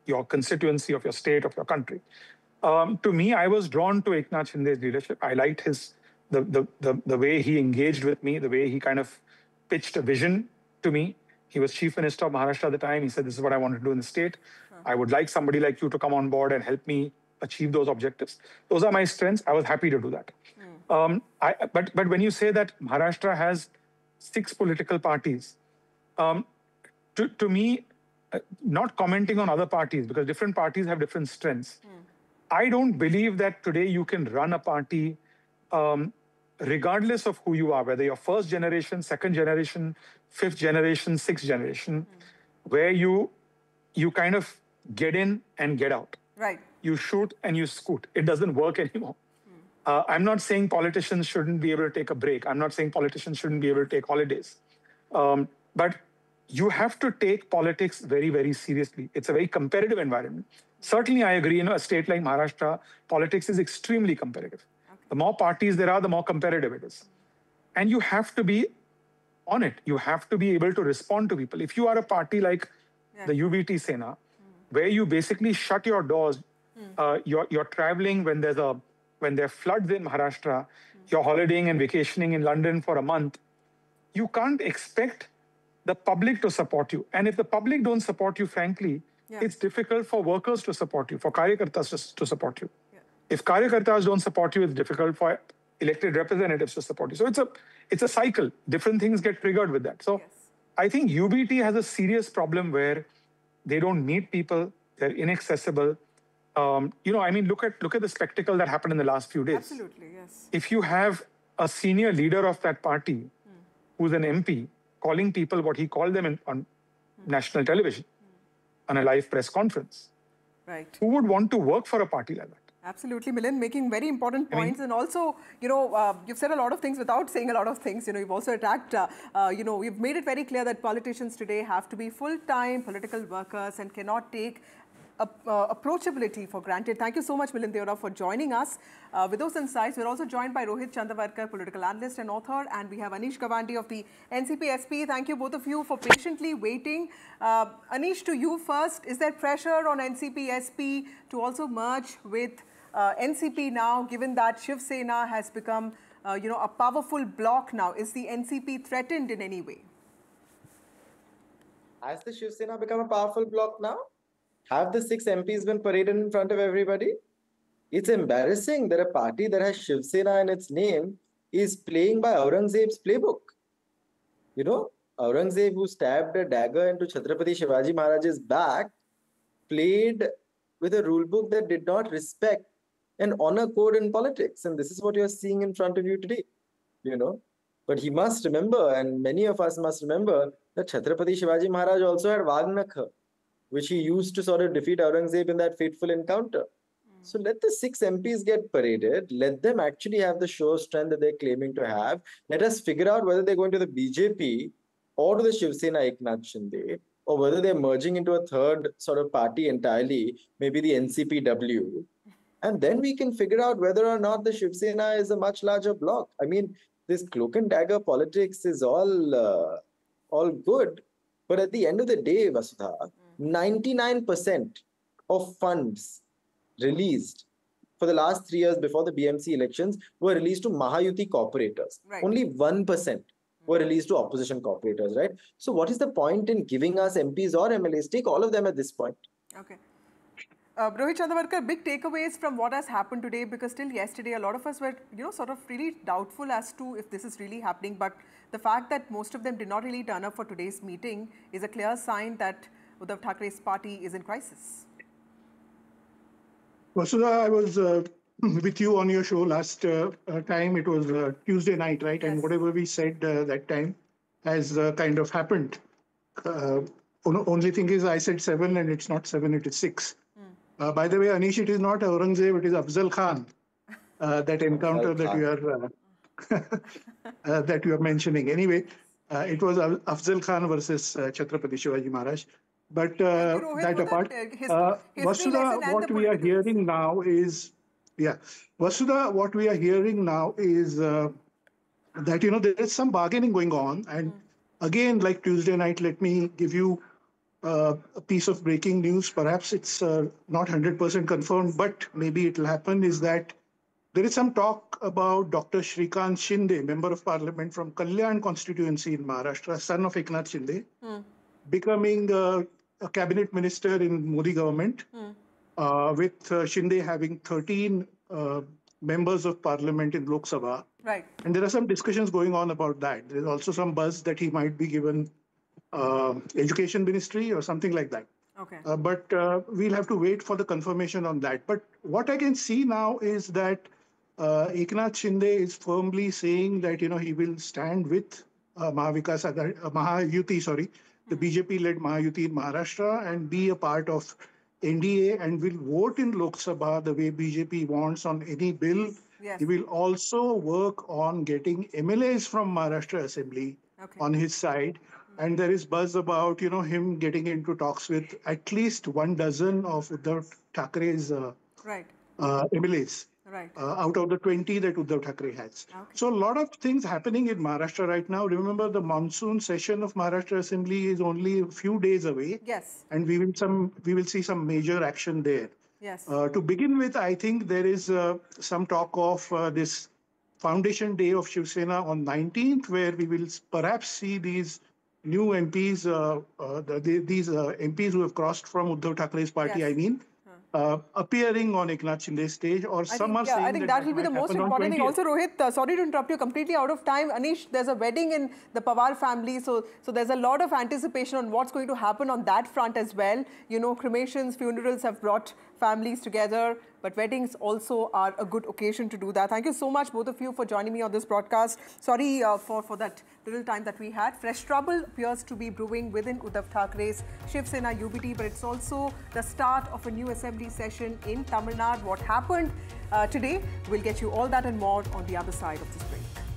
your constituency, of your state, of your country. To me, I was drawn to Eknath Shinde's leadership. I liked the way he engaged with me, the way he kind of pitched a vision to me. He was chief minister of Maharashtra at the time. He said, "This is what I want to do in the state. I would like somebody like you to come on board and help me achieve those objectives." Those are my strengths. I was happy to do that. But when you say that Maharashtra has 6 political parties, to me, not commenting on other parties, because different parties have different strengths. I don't believe that today you can run a party regardless of who you are, whether you're first generation, second generation, fifth generation, sixth generation, where you kind of get in and get out. Right. You shoot and you scoot. It doesn't work anymore. I'm not saying politicians shouldn't be able to take a break. I'm not saying politicians shouldn't be able to take holidays. But you have to take politics very, very seriously. It's a very competitive environment. Certainly, I agree, a state like Maharashtra, politics is extremely competitive. Okay. The more parties there are, the more competitive it is. And you have to be on it. You have to be able to respond to people. If you are a party like the UBT Sena, where you basically shut your doors, you're traveling when there are floods in Maharashtra, you're holidaying and vacationing in London for a month, you can't expect the public to support you. And if the public don't support you, frankly, it's difficult for workers to support you, for Karyakartas to support you. Yeah. If Karyakartas don't support you, it's difficult for elected representatives to support you. So it's a cycle. Different things get triggered with that. So I think UBT has a serious problem where they don't meet people, they're inaccessible. Look at the spectacle that happened in the last few days. Absolutely, yes. If you have a senior leader of that party who's an MP calling people what he called them on national television, on a live press conference, right? Who would want to work for a party like that? Absolutely, Milind, making very important points. And also, you've said a lot of things without saying a lot of things. You've also attacked, you've made it very clear that politicians today have to be full-time political workers and cannot take approachability for granted. Thank you so much, Milind Deora, for joining us. With those insights, we're also joined by Rohit Chandavarkar, political analyst and author, and we have Anish Gawande of the NCP-SP. Thank you, both of you, for patiently waiting. Anish, to you first. Is there pressure on NCP-SP to also merge with NCP now, given that Shiv Sena has become, a powerful bloc now? Is the NCP threatened in any way? Has the Shiv Sena become a powerful bloc now? Have the 6 MPs been paraded in front of everybody? It's embarrassing that a party that has Shiv Sena in its name is playing by Aurangzeb's playbook. Aurangzeb, who stabbed a dagger into Chhatrapati Shivaji Maharaj's back, played with a rule book that did not respect an honor code in politics. And this is what you're seeing in front of you today. But he must remember, and many of us must remember, that Chhatrapati Shivaji Maharaj also had Vagnakha, which he used to sort of defeat Aurangzeb in that fateful encounter. So let the 6 MPs get paraded. Let them actually have the show of strength that they're claiming to have. Let us figure out whether they're going to the BJP or to the Shiv Sena Eknath Shinde, or whether they're merging into a third sort of party entirely, maybe the NCPW. And then we can figure out whether or not the Shiv Sena is a much larger bloc. I mean, this cloak and dagger politics is all good. But at the end of the day, Vasudha, 99% of funds released for the last 3 years before the BMC elections were released to Mahayuti corporators. Right. Only 1% were released to opposition corporators, right? So what is the point in giving us MPs or MLAs? Take all of them at this point. Okay. Rohit Chandavarkar, big takeaways from what has happened today, because till yesterday, a lot of us were, sort of really doubtful as to if this is really happening. But the fact that most of them did not really turn up for today's meeting is a clear sign that Uddhav Thackeray's party is in crisis. Vasudha, I was with you on your show last time. It was Tuesday night, right? Yes. And whatever we said that time has kind of happened. Only thing is I said 7 and it's not 7, it is 6. By the way, Anish, it is not Aurangzeb, it is Afzal Khan. That encounter that you are mentioning. Anyway, it was Afzal Khan versus Chhatrapati Shivaji Maharaj. But that apart, Vasudha, what we are hearing now is, Vasudha, what we are hearing now is that, there is some bargaining going on. And again, like Tuesday night, let me give you a piece of breaking news. Perhaps it's not 100% confirmed, but maybe it'll happen. Is that there is some talk about Dr. Shrikant Shinde, Member of Parliament from Kalyan constituency in Maharashtra, son of Eknath Shinde, becoming a cabinet minister in Modi government, with Shinde having 13 members of parliament in Lok Sabha. Right. And there are some discussions going on about that. There's also some buzz that he might be given education ministry or something like that. Okay. But we'll have to wait for the confirmation on that. But what I can see now is that Eknath Shinde is firmly saying that, he will stand with Mahayuti, the BJP-led Mahayuti in Maharashtra, and be a part of NDA, and will vote in Lok Sabha the way BJP wants on any bill. Yes. He will also work on getting MLAs from Maharashtra Assembly on his side. And there is buzz about, him getting into talks with at least 12 of Uddhav Thackeray's MLAs. Right. Out of the 20 that Uddhav Thackeray has. Okay. So a lot of things happening in Maharashtra right now. Remember, the monsoon session of Maharashtra Assembly is only a few days away. Yes. And we will see some major action there. Yes. To begin with, I think there is some talk of this Foundation Day of Shiv Sena on 19th, where we will perhaps see these new MPs, these MPs who have crossed from Uddhav Thackeray's party, appearing on Eknath Shinde's stage, or some are saying I think that will be the most important thing. Also, Rohit, sorry to interrupt you, completely out of time. Anish, there's a wedding in the Pawar family, so there's a lot of anticipation on what's going to happen on that front as well. Cremations, funerals have brought families together, but weddings also are a good occasion to do that. Thank you so much, both of you, for joining me on this broadcast. Sorry for that little time that we had. Fresh trouble appears to be brewing within Uddhav Thackeray's Shiv Sena UBT, but it's also the start of a new assembly session in Tamil Nadu. What happened today? We'll get you all that and more on the other side of this break.